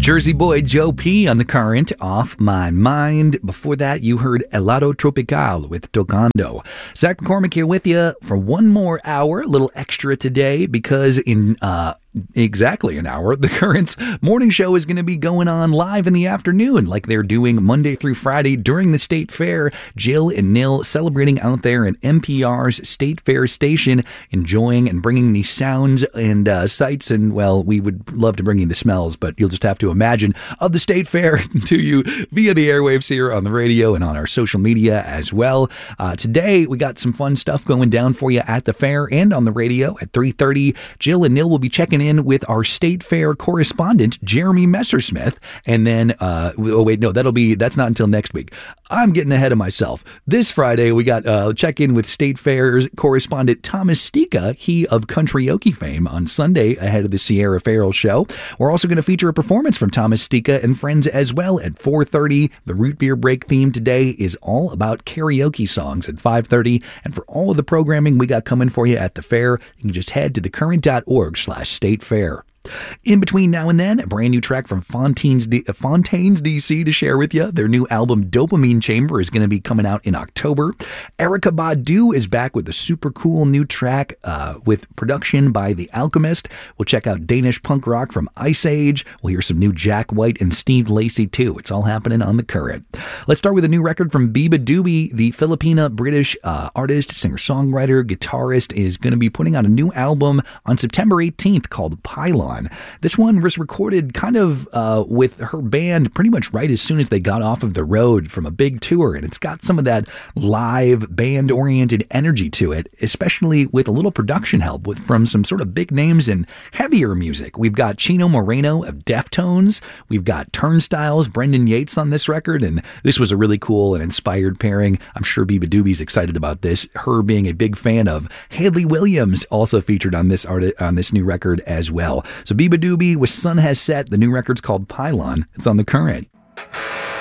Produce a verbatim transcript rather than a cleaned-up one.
Jersey boy Joe P on The Current, Off My Mind. Before that, you heard Helado Tropical with Tocando. Zach McCormick here with you for one more hour, a little extra today, because in uh, exactly an hour, The Current's morning show is going to be going on live in the afternoon, like they're doing Monday through Friday during the State Fair. Jill and Nil celebrating out there at N P R's State Fair station, enjoying and bringing the sounds and uh, sights, and, well, we would love to bring you the smells, but you'll just have to imagine, of the State Fair to you via the airwaves here on the radio and on our social media as well. Uh, today, we got some fun stuff going down for you at the fair and on the radio at three thirty. Jill and Nil will be checking in with our State Fair correspondent, Jeremy Messersmith. And then, uh, oh, wait, no, that'll be, that's not until next week. I'm getting ahead of myself. This Friday, we got uh, check in with State Fair's correspondent, Thomas Stika, he of Country-oke fame, on Sunday ahead of the Sierra Farrell show. We're also going to feature a performance from Thomas Stika and friends as well at four thirty. The Root Beer Break theme today is all about karaoke songs at five thirty. And for all of the programming we got coming for you at the fair, you can just head to thecurrent.org slash state fair. In between now and then, a brand new track from Fontaines, D- Fontaines D C to share with you. Their new album, Dopamine Chamber, is going to be coming out in October. Erykah Badu is back with a super cool new track uh, with production by The Alchemist. We'll check out Danish punk rock from Ice Age. We'll hear some new Jack White and Steve Lacy, too. It's all happening on The Current. Let's start with a new record from Biba Doobie. The Filipina-British uh, artist, singer-songwriter, guitarist, is going to be putting out a new album on September eighteenth called Pylon. This one was recorded kind of uh, with her band pretty much right as soon as they got off of the road from a big tour, and it's got some of that live band-oriented energy to it, especially with a little production help with from some sort of big names in heavier music. We've got Chino Moreno of Deftones, we've got Turnstiles, Brendan Yates on this record, and this was a really cool and inspired pairing. I'm sure Biba Doobie's excited about this, her being a big fan of Hayley Williams, also featured on this art- on this new record as well. So Biba Doobie with Sun Has Set. The new record's called Pylon. It's on The Current.